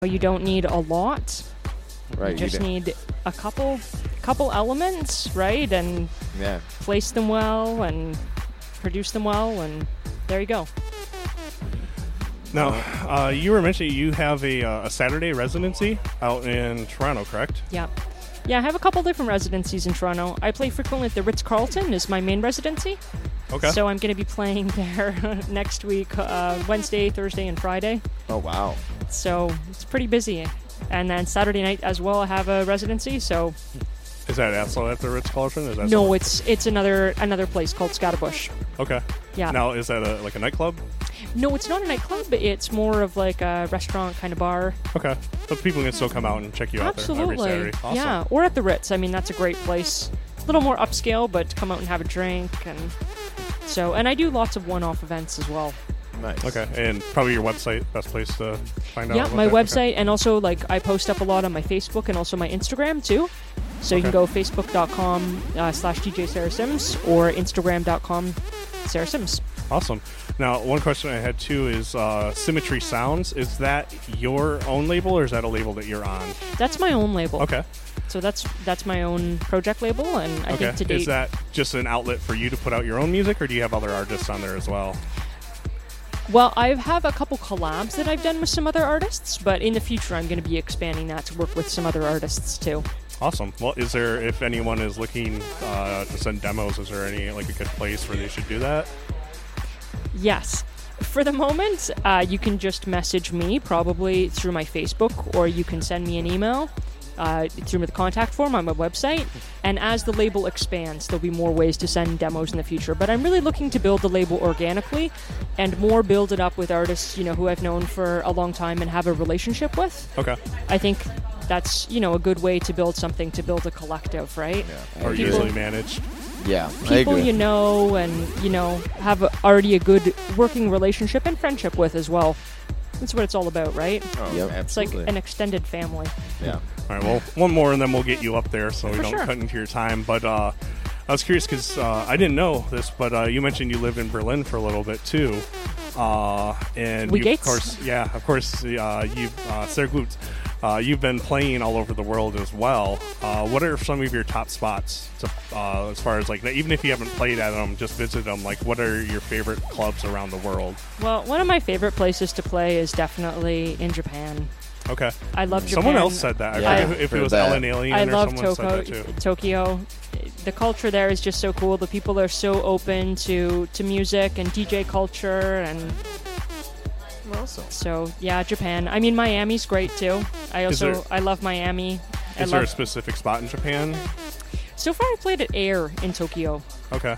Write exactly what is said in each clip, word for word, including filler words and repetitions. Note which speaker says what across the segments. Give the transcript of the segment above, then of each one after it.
Speaker 1: You don't need a lot.
Speaker 2: Right.
Speaker 1: You just
Speaker 2: you
Speaker 1: need a couple couple elements, right? And
Speaker 2: yeah.
Speaker 1: place them well and produce them well, and there you go.
Speaker 3: Now, uh, you were mentioning you have a, uh, a Saturday residency out in Toronto, correct?
Speaker 1: Yeah. Yeah, I have a couple different residencies in Toronto. I play frequently at the Ritz-Carlton is my main residency.
Speaker 3: Okay.
Speaker 1: So I'm going to be playing there next week, uh, Wednesday, Thursday, and Friday.
Speaker 2: Oh, wow.
Speaker 1: So it's pretty busy. And then Saturday night as well, I have a residency. So
Speaker 3: is that also at the Ritz-Carlton? Is that
Speaker 1: no,
Speaker 3: somewhere?
Speaker 1: it's it's another another place called Scottibush.
Speaker 3: Okay.
Speaker 1: Yeah.
Speaker 3: Now, is that a, like a nightclub?
Speaker 1: No, it's not a nightclub. It's more of like a restaurant kind of bar.
Speaker 3: Okay. But people can still come out and check you out there every
Speaker 1: Absolutely.
Speaker 3: Saturday. Awesome.
Speaker 1: Yeah, or at the Ritz. I mean, that's a great place. A little more upscale, but to come out and have a drink. And so, and I do lots of one-off events as well.
Speaker 2: Nice.
Speaker 3: Okay, and probably your website, best place to find out
Speaker 1: Yeah,
Speaker 3: about
Speaker 1: my
Speaker 3: that.
Speaker 1: website,
Speaker 3: Okay.
Speaker 1: and also like I post up a lot on my Facebook and also my Instagram too. So you can go facebook.com uh, slash DJ Sarah Sims or instagram.com Sarah Sims.
Speaker 3: Awesome. Now, one question I had too is uh, Symmetry Sounds. Is that your own label, or is that a label that you're on?
Speaker 1: That's my own label.
Speaker 3: Okay.
Speaker 1: So that's that's my own project label, and I
Speaker 3: okay.
Speaker 1: think to date...
Speaker 3: Is that just an outlet for you to put out your own music, or do you have other artists on there as well?
Speaker 1: Well, I have a couple collabs that I've done with some other artists, but in the future I'm going to be expanding that to work with some other artists too.
Speaker 3: Awesome. Well, is there, if anyone is looking uh, to send demos, is there any like a good place where they should do that?
Speaker 1: Yes. For the moment, uh, you can just message me, probably through my Facebook, or you can send me an email uh, through the contact form on my website. And as the label expands, there'll be more ways to send demos in the future. But I'm really looking to build the label organically and more build it up with artists, you know, who I've known for a long time and have a relationship with.
Speaker 3: Okay.
Speaker 1: I think that's, you know, a good way to build something, to build a collective, right?
Speaker 3: Yeah. Or
Speaker 1: People-
Speaker 3: usually managed.
Speaker 2: Yeah. I
Speaker 1: People
Speaker 2: agree.
Speaker 1: you know and, you know, have a, already a good working relationship and friendship with as well. That's what it's all about, right?
Speaker 2: Oh, yep.
Speaker 1: It's like
Speaker 2: Absolutely.
Speaker 1: an extended family.
Speaker 2: Yeah.
Speaker 3: All right, well, one more and then we'll get you up there so we
Speaker 1: For
Speaker 3: don't
Speaker 1: sure.
Speaker 3: cut into your time. But uh, I was curious because uh, I didn't know this, but uh, you mentioned you lived in Berlin for a little bit too. Uh, and
Speaker 1: We
Speaker 3: you,
Speaker 1: Gates?
Speaker 3: of course, yeah, of course, uh, you've, uh, sehr gut. Uh, you've been playing all over the world as well. Uh, what are some of your top spots to, uh, as far as like, even if you haven't played at them, just visit them? Like, what are your favorite clubs around the world?
Speaker 1: Well, one of my favorite places to play is definitely in Japan.
Speaker 3: Okay.
Speaker 1: I love Japan.
Speaker 3: Someone else said that. I
Speaker 2: Yeah,
Speaker 3: forget if it
Speaker 2: heard
Speaker 3: was
Speaker 2: that.
Speaker 3: Ellen Alien
Speaker 1: I
Speaker 3: or
Speaker 1: love
Speaker 3: someone
Speaker 1: Toko-
Speaker 3: said that too.
Speaker 1: Tokyo. The culture there is just so cool. The people are so open to, to music and D J culture, and
Speaker 2: Awesome.
Speaker 1: so yeah, Japan. I mean, Miami's great too. I
Speaker 3: Is
Speaker 1: also
Speaker 3: there-
Speaker 1: I love Miami. I
Speaker 3: Is there a
Speaker 1: love,
Speaker 3: specific spot in Japan?
Speaker 1: so far I played at Air in Tokyo.
Speaker 3: Okay.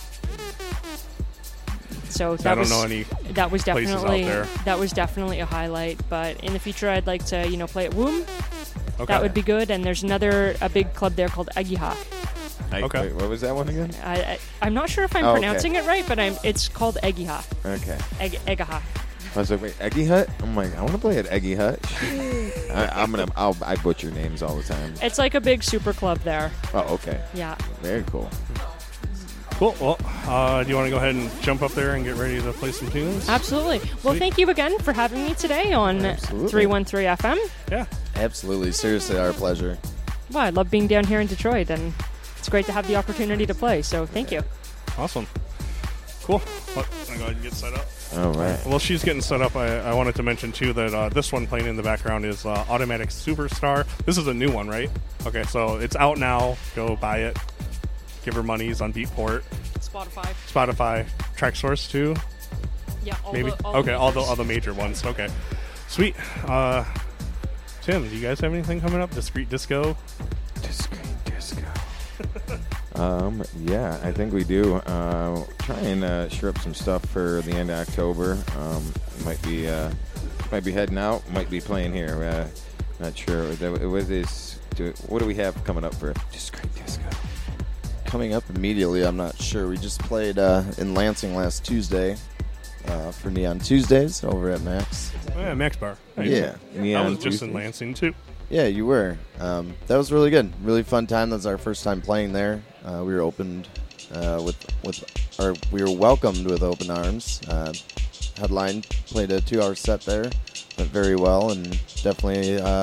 Speaker 1: So
Speaker 3: I
Speaker 1: that
Speaker 3: don't
Speaker 1: was
Speaker 3: know any
Speaker 1: that was
Speaker 3: places out
Speaker 1: definitely
Speaker 3: there.
Speaker 1: that was definitely a highlight. But in the future, I'd like to you know play at Woom.
Speaker 3: Okay.
Speaker 1: That would be good. And there's another a big club there called Egiha.
Speaker 2: I,
Speaker 3: Okay.
Speaker 2: Wait, what was that one again?
Speaker 1: I, I I'm not sure if I'm
Speaker 2: Oh, okay.
Speaker 1: pronouncing it right, but I'm it's called Egiha.
Speaker 2: Okay.
Speaker 1: Eg, Egiha.
Speaker 2: I was like, wait, Eggy Hut? I'm like, I want to play at Eggy Hut. I, I'm gonna, I'll, I butcher names all the time.
Speaker 1: It's like a big super club there.
Speaker 2: Oh, okay.
Speaker 1: Yeah.
Speaker 2: Very cool.
Speaker 3: Cool. Well, uh, do you want to go ahead and jump up there and get ready to play some tunes?
Speaker 1: Absolutely. Well,
Speaker 3: Sweet.
Speaker 1: thank you again for having me today on
Speaker 2: Absolutely.
Speaker 1: three one three F M.
Speaker 3: Yeah.
Speaker 4: Absolutely. Seriously, our pleasure.
Speaker 1: Well, I love being down here in Detroit, and it's great to have the opportunity to play. So thank you.
Speaker 3: Awesome. Cool. Well, I'm going to go ahead and get set up.
Speaker 2: All right.
Speaker 3: Well, she's getting set up. I, I wanted to mention, too, that uh, this one playing in the background is uh, Automatic Superstar. This is a new one, right? Okay, so it's out now. Go buy it. Give her monies on Beatport,
Speaker 1: Spotify.
Speaker 3: Spotify, TrackSource, too.
Speaker 1: Yeah. All
Speaker 3: Maybe.
Speaker 1: The, all
Speaker 3: okay,
Speaker 1: the
Speaker 3: all the
Speaker 1: majors.
Speaker 3: all the major ones. Okay, sweet. Uh, Tim, do you guys have anything coming up? Discreet Disco.
Speaker 2: Disco, disco. um, yeah, I think we do. Uh, try and uh, shore up some stuff for the end of October. Um, might be, uh, might be heading out. Might be playing here. Uh, not sure. What is? Do, what do we have coming up for Discreet Disco?
Speaker 4: Coming up immediately, I'm not sure. We just played uh, in Lansing last Tuesday uh, for Neon Tuesdays over at Max.
Speaker 3: Oh, yeah, Max Bar. Nice.
Speaker 4: Yeah.
Speaker 3: I
Speaker 2: Neon
Speaker 3: was just in
Speaker 2: Tuesdays?
Speaker 3: Lansing, too.
Speaker 4: Yeah, you were. Um, that was really good. Really fun time. That was our first time playing there. Uh, we were opened uh, with with, or we were welcomed with open arms. Uh, headline, played a two-hour set there, went very well, and definitely uh,